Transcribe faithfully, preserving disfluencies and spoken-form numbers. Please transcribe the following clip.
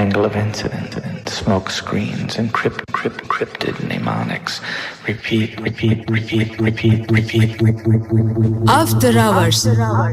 Tangle of incident, smoke screens, encrypt, crypt, cryptid mnemonics. Repeat, repeat, repeat, repeat, repeat. After Hours